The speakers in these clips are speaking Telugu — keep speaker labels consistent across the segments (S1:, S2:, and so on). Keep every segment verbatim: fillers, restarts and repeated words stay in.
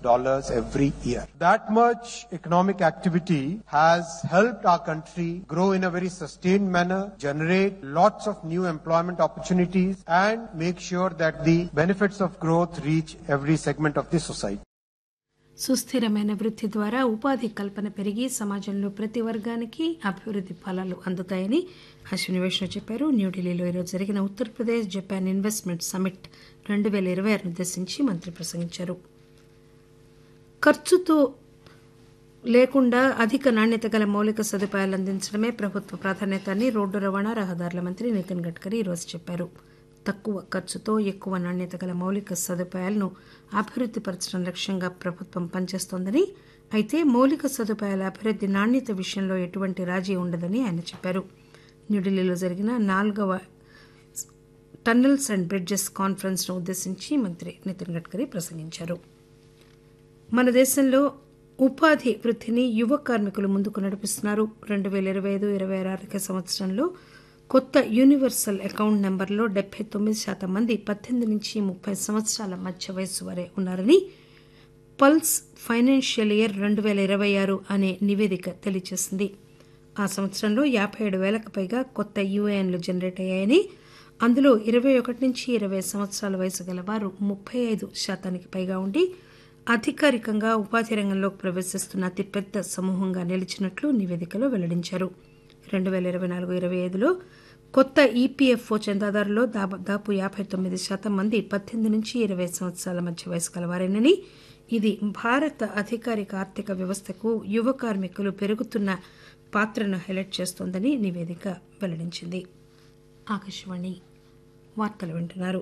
S1: dollars every year. That much economic activity has helped our country grow in a very sustained manner, generate lots of new employment opportunities, and make sure that the benefits of growth reach every segment of the society.
S2: సుస్థిరమైన వృద్ధి ద్వారా ఉపాధి కల్పన పెరిగి సమాజంలో ప్రతి వర్గానికి అభివృద్ధి ఫలాలు అందుతాయని అశ్విని వైష్ణవ్ చెప్పారు. న్యూఢిల్లీలో ఈరోజు జరిగిన ఉత్తరప్రదేశ్ జపాన్ ఇన్వెస్ట్మెంట్ సమ్మిట్ రెండు పేల ఇరవై ఆరును ఉద్దేశించి మంత్రి ప్రసంగించారు. ఖర్చుతో లేకుండా అధిక నాణ్యత గల మౌలిక సదుపాయాలు అందించడమే ప్రభుత్వ ప్రాధాన్యత అని రోడ్డు రవాణా రహదారుల మంత్రి నితిన్ గడ్కరీ ఈరోజు చెప్పారు. తక్కువ ఖర్చుతో ఎక్కువ నాణ్యత గల మౌలిక సదుపాయాలను అభివృద్ధి పరచడం లక్ష్యంగా ప్రభుత్వం పనిచేస్తోందని, అయితే మౌలిక సదుపాయాల అభివృద్ధి నాణ్యత విషయంలో ఎటువంటి రాజీ ఉండదని ఆయన చెప్పారు. న్యూఢిల్లీలో జరిగిన నాలుగవ టన్నెల్స్ అండ్ బ్రిడ్జెస్ కాన్ఫరెన్స్ ను ఉద్దేశించి మంత్రి నితిన్ గడ్కరీ ప్రసంగించారు. మన దేశంలో ఉపాధి వృద్ధిని యువ కార్మికులు ముందుకు నడిపిస్తున్నారు. రెండు పేల ఇరవై ఐదు ఇరవై ఆరు ఆర్థిక సంవత్సరంలో కొత్త యూనివర్సల్ అకౌంట్ నెంబర్లో డెబ్బై తొమ్మిది శాతం మంది పద్దెనిమిది నుంచి ముప్పై సంవత్సరాల మధ్య వయస్సు వారే ఉన్నారని పల్స్ ఫైనాన్షియల్ ఇయర్ రెండు పేల ఇరవై ఆరు అనే నివేదిక తెలియజేసింది. ఆ సంవత్సరంలో యాభై ఏడు వేలకు పైగా కొత్త యూఏఎన్లు జనరేట్ అయ్యాయని, అందులో ఇరవై ఒకటి నుంచి ఇరవై సంవత్సరాల వయసు గల వారు ముప్పై ఐదు శాతానికి పైగా ఉండి అధికారికంగా ఉపాధి రంగంలోకి ప్రవేశిస్తున్న అతిపెద్ద సమూహంగా నిలిచినట్లు నివేదికలో వెల్లడించారు. రెండు పేల ఇరవై నాలుగు ఇరవై ఐదులో కొత్త ఈపీఎఫ్ఓ చందాదారుల్లో దాదాపు యాభై తొమ్మిది శాతం మంది పద్దెనిమిది నుంచి ఇరవై సంవత్సరాల మధ్య వయసు కలవారేనని, ఇది భారత అధికారిక ఆర్థిక వ్యవస్థకు యువ కార్మికులు పెరుగుతున్న పాత్రను హైలైట్ చేస్తోందని నివేదిక వెల్లడించింది. ఆకాశవాణి వార్తలు వింటున్నారు.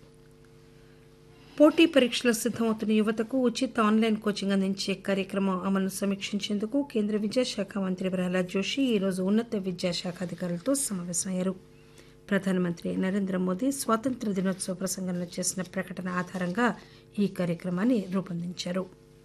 S2: పోటీ పరీక్షలకు సిద్దమవుతున్న యువతకు ఉచిత ఆన్లైన్ కోచింగ్ అందించే కార్యక్రమం అమలును సమీక్షించేందుకు కేంద్ర విద్యాశాఖ మంత్రి ప్రహ్లాద్ జోషి ఈరోజు ఉన్నత విద్యాశాఖ అధికారులతో సమావేశమయ్యారు. ప్రధానమంత్రి నరేంద్ర మోదీ స్వాతంత్ర్య దినోత్సవ ప్రసంగంలో చేసిన ప్రకటన ఆధారంగా ఈ కార్యక్రమాన్ని రూపొందించారు.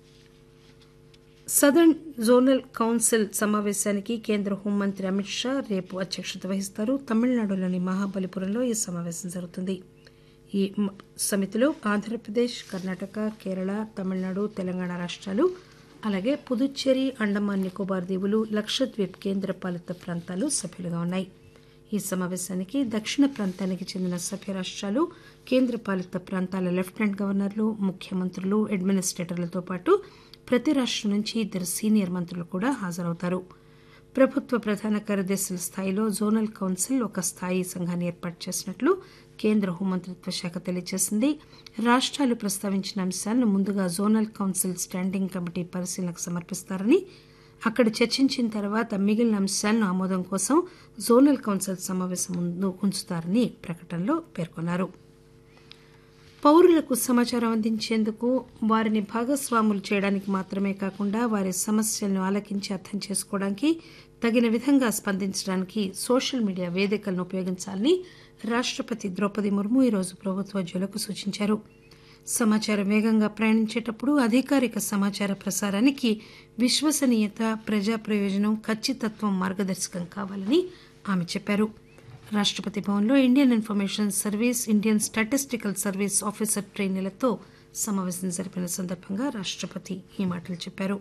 S2: సదర్న్ జోనల్ కౌన్సిల్ సమావేశానికి కేంద్ర హోంమంత్రి అమిత్ షా రేపు అధ్యక్షత వహిస్తారు. తమిళనాడులోని మహాబలిపురంలో ఈ సమావేశం జరుగుతుంది. ఈ సమితిలో ఆంధ్రప్రదేశ్, కర్ణాటక, కేరళ, తమిళనాడు, తెలంగాణ రాష్ట్రాలు, అలాగే పుదుచ్చేరి, అండమాన్ నికోబార్ దీవులు, లక్షద్వీప్ కేంద్ర పాలిత ప్రాంతాలు సభ్యులుగా ఉన్నాయి. ఈ సమావేశానికి దక్షిణ ప్రాంతానికి చెందిన సభ్య రాష్ట్రాలు, కేంద్ర పాలిత ప్రాంతాల లెఫ్టినెంట్ గవర్నర్లు, ముఖ్యమంత్రులు, అడ్మినిస్ట్రేటర్లతో పాటు ప్రతి రాష్ట్రం నుంచి ఇద్దరు సీనియర్ మంత్రులు కూడా హాజరవుతారు. ప్రభుత్వ ప్రధాన కార్యదర్శుల స్థాయిలో జోనల్ కౌన్సిల్ ఒక స్థాయి సంఘాన్ని ఏర్పాటు చేసినట్లు కేంద్ర హోంమంత్రిత్వ శాఖ తెలియజేసింది. రాష్ట్రాలు ప్రస్తావించిన అంశాలను ముందుగా జోనల్ కౌన్సిల్ స్టాండింగ్ కమిటీ పరిశీలనకు సమర్పిస్తారని, అక్కడ చర్చించిన తర్వాత మిగిలిన అంశాలను ఆమోదం కోసం జోనల్ కౌన్సిల్ సమావేశం ముందు ఉంచుతారని ప్రకటనలో పేర్కొన్నారు. పౌరులకు సమాచారం అందించేందుకు, వారిని భాగస్వాములు చేయడానికి మాత్రమే కాకుండా వారి సమస్యలను ఆలకించి అర్థం చేసుకోవడానికి, తగిన విధంగా స్పందించడానికి సోషల్ మీడియా వేదికలను ఉపయోగించాలని రాష్టపతి ద్రౌపది ముర్ము ఈరోజు ప్రభుత్వోద్యోగులకు సూచించారు. సమాచారం వేగంగా ప్రయాణించేటప్పుడు అధికారిక సమాచార ప్రసారానికి విశ్వసనీయత, ప్రజా ప్రయోజనం, ఖచ్చితత్వం మార్గదర్శకం కావాలని ఆమె చెప్పారు. రాష్టపతి భవన్లో Indian information service, Indian statistical service officer ట్రైనీలతో సమావేశం జరిపిన సందర్భంగా రాష్టపతి ఈ మాటలు చెప్పారు.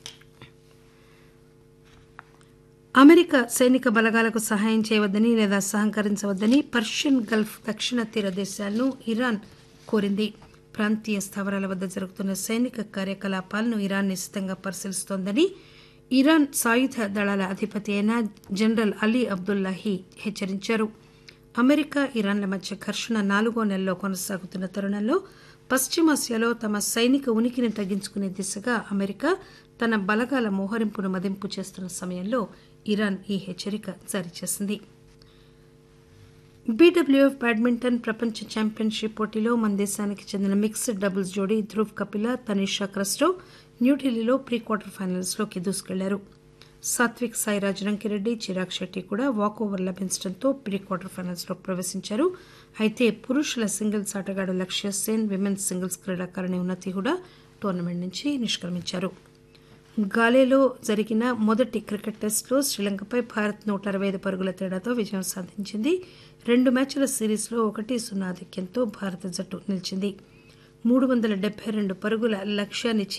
S2: అమెరికా సైనిక బలగాలకు సహాయం చేయవద్దని లేదా సహకరించవద్దని పర్షియన్ గల్ఫ్ దక్షిణ తీర దేశాలను ఇరాన్ కోరింది. ప్రాంతీయ స్థావరాల వద్ద జరుగుతున్న సైనిక కార్యకలాపాలను ఇరాన్ నిశితంగా పరిశీలిస్తోందని ఇరాన్ సాయుధ దళాల అధిపతి అయిన జనరల్ అలీ అబ్దుల్లాహి హెచ్చరించారు. అమెరికా ఇరాన్ల మధ్య ఘర్షణ నాలుగో నెలలో కొనసాగుతున్న తరుణంలో పశ్చిమాసియాలో తమ సైనిక ఉనికిని తగ్గించుకునే దిశగా అమెరికా తన బలగాల మోహరింపును మదింపు చేస్తున్న సమయంలో ఇరాన్ ఈ హెచ్చరిక జారీ చేసింది. బీడబ్ల్యూఎఫ్ బ్యాడ్మింటన్ ప్రపంచ ఛాంపియన్షిప్ పోటీలో మన దేశానికి చెందిన మిక్స్డ్ డబుల్స్ జోడీ ధ్రువ్ కపిల, తనీషా క్రస్టో న్యూఢిల్లీలో ప్రీ క్వార్టర్ ఫైనల్స్ లోకి దూసుకెళ్లారు. సాత్విక్ సాయిరాజ్ రంకిరెడ్డి, చిరాగ్ శెట్టి కూడా వాకోవర్ లభించడంతో ప్రీ క్వార్టర్ ఫైనల్స్ లోకి ప్రవేశించారు. అయితే పురుషుల సింగిల్స్ ఆటగాడు లక్ష్య సేన్, విమెన్స్ సింగిల్స్ క్రీడాకారిణి ఉన్నతి కూడా టోర్నమెంట్ నుంచి నిష్క్రమించారు. గాలేలో జరిగిన మొదటి క్రికెట్ టెస్టులో శ్రీలంకపై భారత్ నూట అరవై ఐదు పరుగుల తేడాతో విజయం సాధించింది. రెండు మ్యాచ్ల సిరీస్లో ఒకటి సున్నా ఆధిక్యంతో భారత జట్టు నిలిచింది. మూడు వందల డెబ్బై రెండు పరుగుల లక్ష్యాన్ని